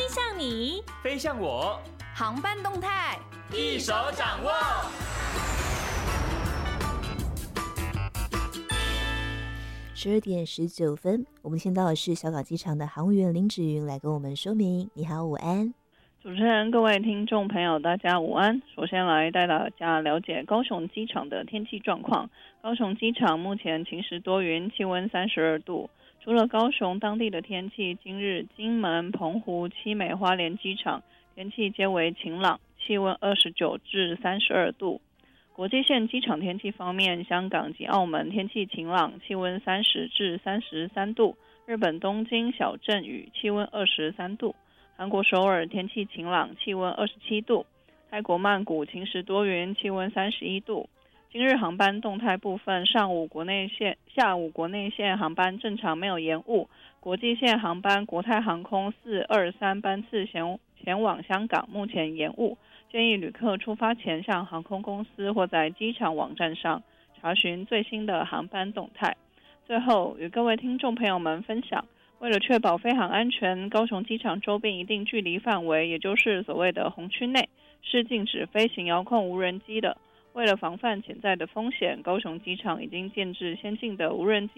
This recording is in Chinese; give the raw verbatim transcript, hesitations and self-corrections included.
向你， 飞向我， 航班动态一手掌握。 十二点十九分，我们先到的是小港机场的航务员林芷云来跟我们说明。你好，午安。 主持人，各位听众朋友，大家午安。首先来带大家了解高雄机场的天气状况。高雄机场目前晴时多云，气温三十二度。除了高雄当地的天气，今日金门、澎湖、七美、花莲机场天气皆为晴朗，气温二十九至三十二度。国际线机场天气方面，香港及澳门天气晴朗，气温三十至三十三度。日本东京小阵雨，气温二十三度。韩国首尔天气晴朗，气温二十七度。泰国曼谷晴时多云，气温三十一度。今日航班动态部分，上午国内线、下午国内线航班正常，没有延误。国际线航班国泰航空四二三班次前前往香港目前延误，建议旅客出发前向航空公司或在机场网站上查询最新的航班动态。最后与各位听众朋友们分享，为了确保飞航安全，高雄机场周边一定距离范围，也就是所谓的红区内，是禁止飞行遥控无人机的。为了防范潜在的风险，高雄机场已经建置先进的无人机